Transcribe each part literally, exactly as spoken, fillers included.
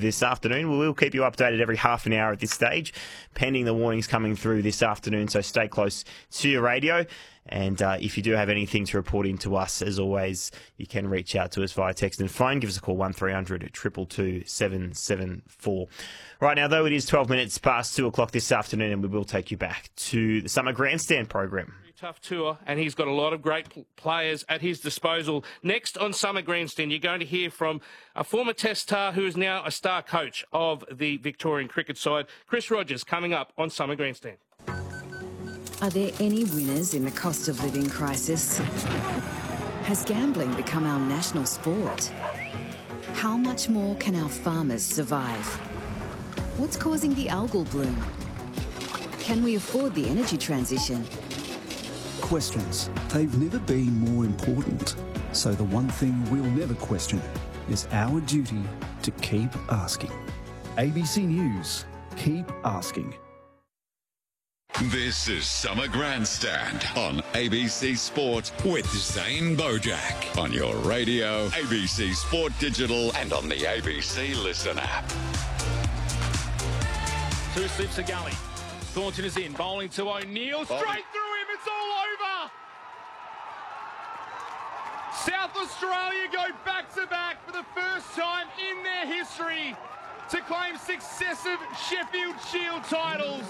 this afternoon. We will keep you updated every half an hour at this stage, pending the warnings coming through this afternoon, so stay close to your radio. And uh, if you do have anything to report in to us, as always, you can reach out to us via text and phone. Give us a call, one three hundred two two two seven seven four. Right now, though, it is twelve minutes past two o'clock this afternoon, and we will take you back to the Summer Grandstand program. Tough tour, and he's got a lot of great players at his disposal. Next on Summer Grandstand, you're going to hear from a former Test star who is now a star coach of the Victorian cricket side, Chris Rogers, coming up on Summer Grandstand. Are there any winners in the cost of living crisis? Has gambling become our national sport? How much more can our farmers survive? What's causing the algal bloom? Can we afford the energy transition? Questions. They've never been more important. So the one thing we'll never question is our duty to keep asking. A B C News. Keep asking. This is Summer Grandstand on A B C Sport with Zane Bojack on your radio, A B C Sport Digital and on the A B C Listen app. Two slips a gully. Thornton is in, bowling to O'Neill. Straight through him, it's all over! South Australia go back-to-back for the first time in their history to claim successive Sheffield Shield titles.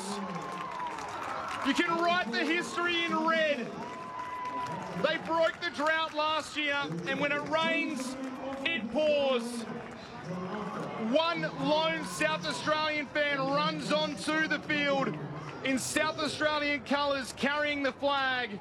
You can write the history in red. They broke the drought last year, and when it rains, it pours. One lone South Australian fan runs onto the field in South Australian colours, carrying the flag.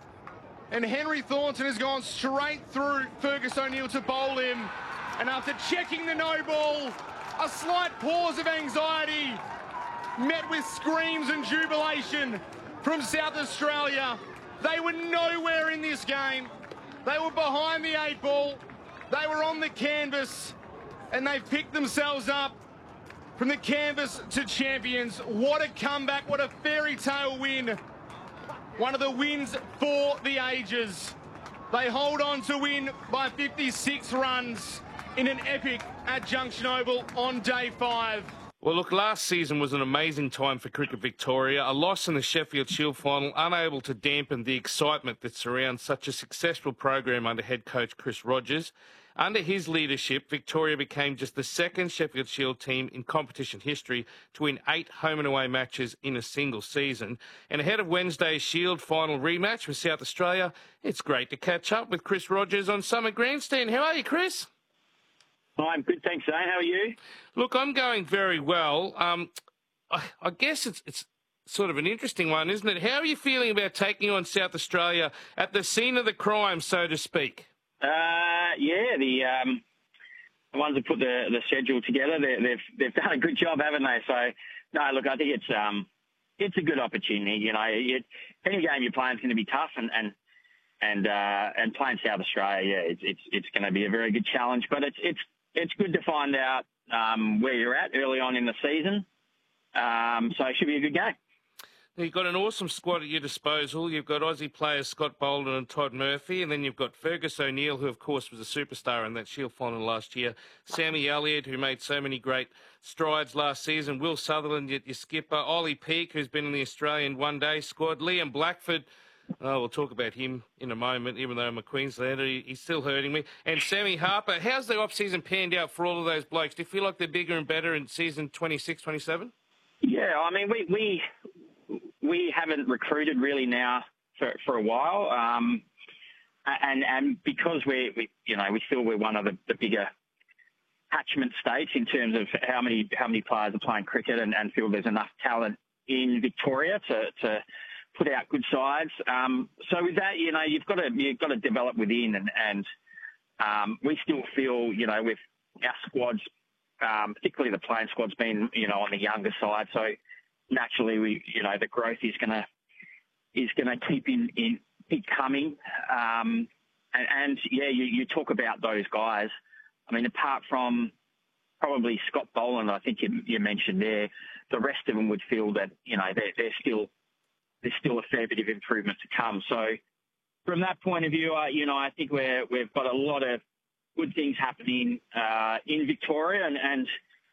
And Henry Thornton has gone straight through Fergus O'Neill to bowl him. And after checking the no ball, a slight pause of anxiety, met with screams and jubilation from South Australia. They were nowhere in this game. They were behind the eight ball. They were on the canvas, and they've picked themselves up from the canvas to champions. What a comeback, what a fairy tale win. One of the wins for the ages. They hold on to win by fifty-six runs in an epic at Junction Oval on day five. Well, look, last season was an amazing time for Cricket Victoria. A loss in the Sheffield Shield final, unable to dampen the excitement that surrounds such a successful program under head coach Chris Rogers. Under his leadership, Victoria became just the second Sheffield Shield team in competition history to win eight home and away matches in a single season. And ahead of Wednesday's Shield final rematch with South Australia, it's great to catch up with Chris Rogers on Summer Grandstand. How are you, Chris? I'm good, thanks, Zane. How are you? Look, I'm going very well. Um, I, I guess it's it's sort of an interesting one, isn't it? How are you feeling about taking on South Australia at the scene of the crime, so to speak? Uh, yeah, the um, the ones that put the, the schedule together, they, they've they've done a good job, haven't they? So, no, look, I think it's um, it's a good opportunity. You know, it, any game you're playing is going to be tough, and and and uh, and playing South Australia, yeah, it's it's it's going to be a very good challenge. But it's it's it's good to find out um, where you're at early on in the season. Um, so it should be a good game. You've got an awesome squad at your disposal. You've got Aussie players Scott Bolden and Todd Murphy, and then you've got Fergus O'Neill, who, of course, was a superstar in that Shield final last year. Sammy Elliott, who made so many great strides last season. Will Sutherland, your, your skipper. Ollie Peake, who's been in the Australian one-day squad. Liam Blackford. Oh, we'll talk about him in a moment, even though I'm a Queenslander. He, he's still hurting me. And Sammy Harper. How's the off-season panned out for all of those blokes? Do you feel like they're bigger and better in season twenty-six, twenty-seven? Yeah, I mean, we... we... We haven't recruited really now for, for a while, um, and and because we, we you know we feel we're one of the, the bigger catchment states in terms of how many how many players are playing cricket, and, and feel there's enough talent in Victoria to, to put out good sides. Um, so with that, you know, you've got to you've got to develop within, and, and um, we still feel you know with our squads, um, particularly the playing squad's been you know on the younger side, so. Naturally, we you know the growth is gonna is gonna keep in, in keep coming, um, and, and yeah, you, you talk about those guys. I mean, apart from probably Scott Boland, I think you, you mentioned there, the rest of them would feel that you know they're, they're still there's still a fair bit of improvement to come. So from that point of view, uh, you know, I think we're we've got a lot of good things happening uh, in Victoria, and, and